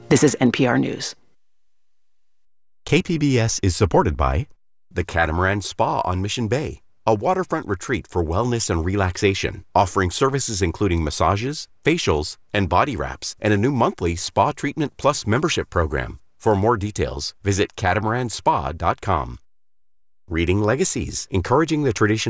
This is NPR News. KPBS is supported by the Catamaran Spa on Mission Bay, a waterfront retreat for wellness and relaxation, offering services including massages, facials, and body wraps, and a new monthly Spa Treatment Plus membership program. For more details, visit catamaran.spa.com. Reading Legacies, encouraging the tradition